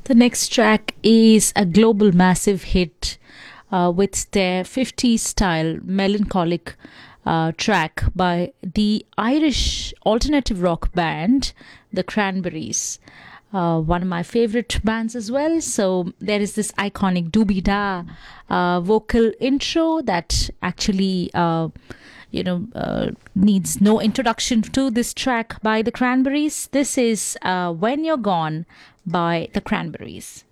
The next track is a global massive hit with their 50s style melancholic track by the Irish alternative rock band, the Cranberries. One of my favorite bands as well. So there is this iconic Doobie Da vocal intro that actually, needs no introduction to this track by the Cranberries. This is When You're Gone by the Cranberries.